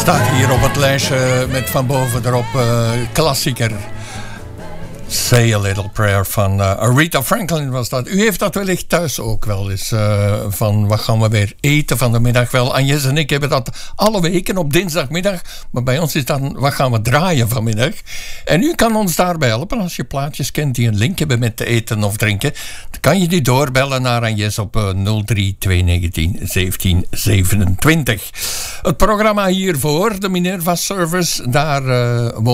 Staat hier op het lijstje met van boven erop klassieker. Say a Little Prayer van Aretha Franklin was dat. U heeft dat wellicht thuis ook wel eens van wat gaan we weer eten van de middag. Wel, Agnes en ik hebben dat alle weken op dinsdagmiddag. Maar bij ons is dan wat gaan we draaien vanmiddag. En u kan ons daarbij helpen. Als je plaatjes kent die een link hebben met te eten of drinken, dan kan je die doorbellen naar Agnes op 03 219 17 27. Het programma hiervoor, de Minerva Service, daar